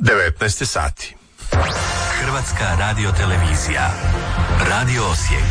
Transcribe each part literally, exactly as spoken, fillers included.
devetnaest sati. Hrvatska radiotelevizija. Radio Osijek.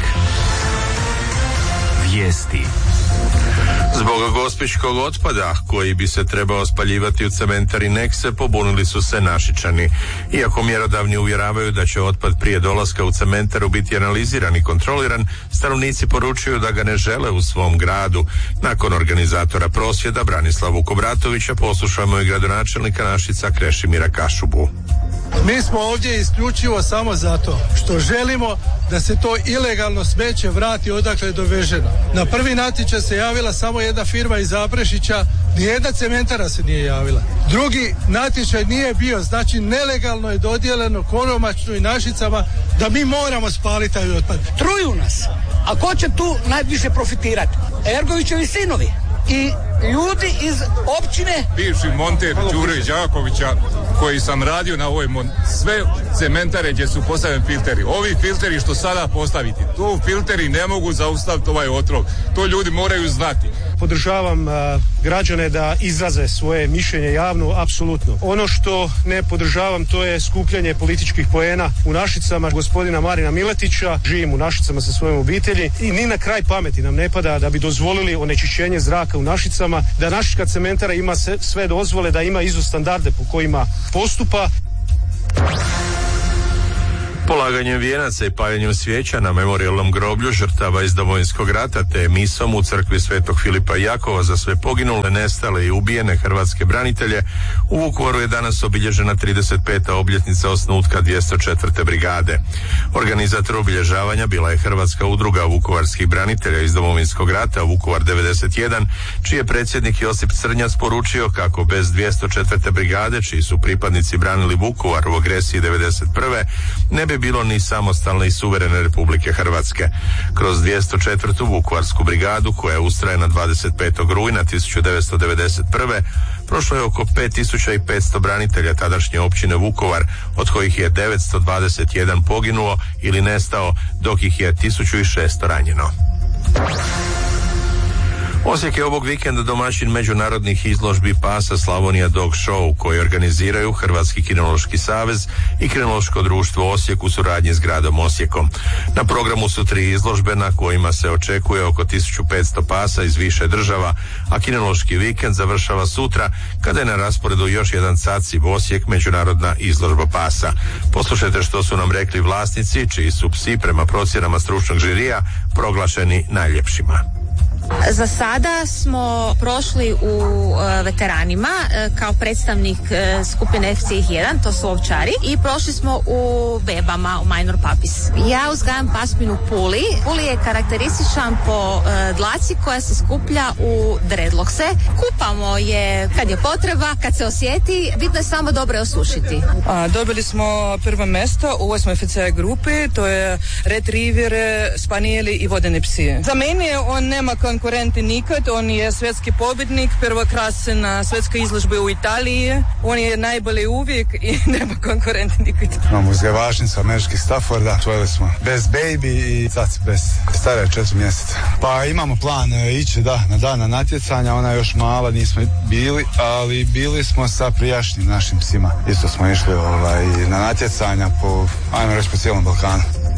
Vijesti. Zbog gospićkog otpada koji bi se trebao spaljivati u cementari Nekse pobunili su se Našičani. Iako mjerodavni uvjeravaju da će otpad prije dolaska u cementaru biti analiziran i kontroliran, stanovnici poručuju da ga ne žele u svom gradu. Nakon organizatora prosvjeda Branislava Vukobratovića poslušamo i gradonačelnika Našica Krešimira Kašubu. Mi smo ovdje isključivo samo zato što želimo da se to ilegalno smeće vrati odakle je doveženo. Na prvi natječaj se javila samo jedna firma iz Zaprešića, nijedna cementara se nije javila. Drugi natječaj nije bio, znači nelegalno je dodijeljeno Kolomačnu i Našicama da mi moramo spaliti taj otpad. Truju nas, a ko će tu najviše profitirati? Ergovićevi sinovi i ljudi iz općine. Bivši monter Đure Đakovića, koji sam radio na ovoj mon... sve cementare gdje su postavljeni filteri. Ovi filteri što sada postaviti, tu filteri ne mogu zaustaviti ovaj otrov. To ljudi moraju znati. Podržavam a, građane da izraze svoje mišljenje javno, apsolutno. Ono što ne podržavam, to je skupljanje političkih poena u Našicama gospodina Marina Miletića. Živim u Našicama sa svojom obitelji i ni na kraj pameti nam ne pada da bi dozvolili onečišćenje zraka u Našicama, da Našička cementara ima sve dozvole, da ima izo standarde po kojima postupa. Polaganjem vijenaca i paljenjem svijeća na memorijalnom groblju žrtava iz Domovinskog rata te misom u crkvi Svetog Filipa i Jakova za sve poginule, nestale i ubijene hrvatske branitelje u Vukovaru je danas obilježena trideset peta obljetnica osnutka dvjesto četvrte brigade. Organizator obilježavanja bila je Hrvatska udruga vukovarskih branitelja iz Domovinskog rata Vukovar devedeset jedan, čiji je predsjednik Josip Crnjac poručio kako bez dvjesto četvrte brigade, čiji su pripadnici branili Vukovar u agresiji devedeset prve ne bi bilo ni samostalne i suverene Republike Hrvatske. Kroz dvjesto četvrtu Vukovarsku brigadu, koja je ustrojena dvadeset petog rujna tisuću devetsto devedeset prve prošlo je oko pet tisuća petsto branitelja tadašnje općine Vukovar, od kojih je devetsto dvadeset jedan poginuo ili nestao, dok ih je tisuću šesto ranjeno. Osijek je ovog vikenda domaćin međunarodnih izložbi pasa Slavonija Dog Show, koji organiziraju Hrvatski kinološki savez i Kinološko društvo Osijek u suradnji s gradom Osijekom. Na programu su tri izložbe na kojima se očekuje oko tisuću petsto pasa iz više država, a kinološki vikend završava sutra kada je na rasporedu još jedan CACIB Osijek, međunarodna izložba pasa. Poslušajte što su nam rekli vlasnici, čiji su psi prema procjenama stručnog žirija proglašeni najljepšima. Za sada smo prošli u uh, veteranima uh, kao predstavnik uh, skupine F C jedan, to su ovčari, i prošli smo u bebama, u minor puppies. Ja uzgajam pasminu Puli. Puli je karakterističan po uh, dlaci koja se skuplja u dreadlockse. Kupamo je kad je potreba, kad se osjeti, bitno je samo dobro osušiti. A, dobili smo prvo mjesto u osmoj F C grupi, to je retriever, spanijeli i vodeni psi. Za mene on nema konkurenti nikad, on je svjetski pobjednik, prvokrasen na svjetskoj izložbi u Italiji, on je najbolji uvijek i nema konkurenti nikad. Imamo uzgajivačnicu američkih Stafforda, čuvali smo bez baby i caci bez stare četiri mjeseca. Pa imamo plan ići da, na dana natjecanja, ona je još mala, nismo bili, ali bili smo sa prijašnjim našim psima. Isto smo išli ovaj, na natjecanja po, ajmo reći, po cijelom Balkanu.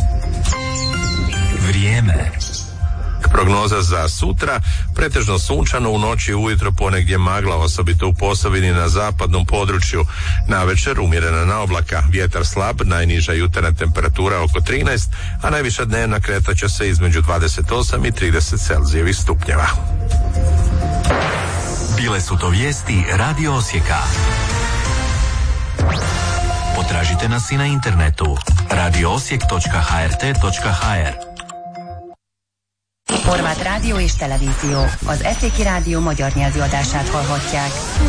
Vrijeme. Prognoza za sutra: pretežno sunčano, u noći i ujutro ponegdje magla, osobito u Posavini na zapadnom području. Navečer umjerena na oblaka, vjetar slab, najniža jutarnja temperatura oko trinaest, a najviša dnevna kretaće se između dvadeset osam i trideset celzijevih stupnjeva. Bile su to vijesti Radio Osijeka. Potražite nas i na internetu radio osijek točka h r t točka h r. Horváth Rádió és Televízió, az Eszéki Rádió magyar nyelvű adását hallhatják.